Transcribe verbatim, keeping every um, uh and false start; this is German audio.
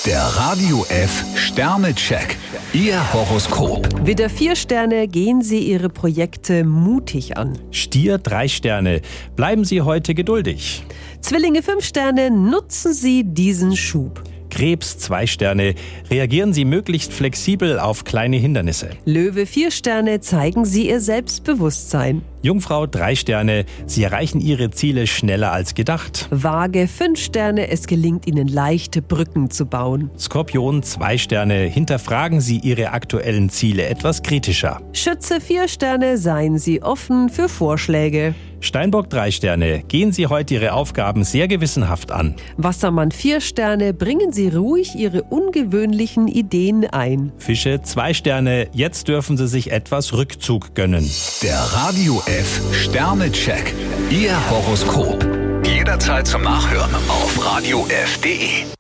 Der Radio F Sternecheck. Ihr Horoskop. Widder vier Sterne, gehen Sie Ihre Projekte mutig an. Stier drei Sterne, bleiben Sie heute geduldig. Zwillinge fünf Sterne, nutzen Sie diesen Schub. Krebs zwei Sterne, reagieren Sie möglichst flexibel auf kleine Hindernisse. Löwe vier Sterne, zeigen Sie Ihr Selbstbewusstsein. Jungfrau drei Sterne, Sie erreichen Ihre Ziele schneller als gedacht. Waage fünf Sterne, es gelingt Ihnen leichte Brücken zu bauen. Skorpion zwei Sterne, hinterfragen Sie Ihre aktuellen Ziele etwas kritischer. Schütze vier Sterne, seien Sie offen für Vorschläge. Steinbock drei Sterne, gehen Sie heute Ihre Aufgaben sehr gewissenhaft an. Wassermann vier Sterne, bringen Sie ruhig Ihre ungewöhnlichen Ideen ein. Fische zwei Sterne, jetzt dürfen Sie sich etwas Rückzug gönnen. Der Radio F Sternecheck. Ihr Horoskop. Jederzeit zum Nachhören auf radio f punkt de.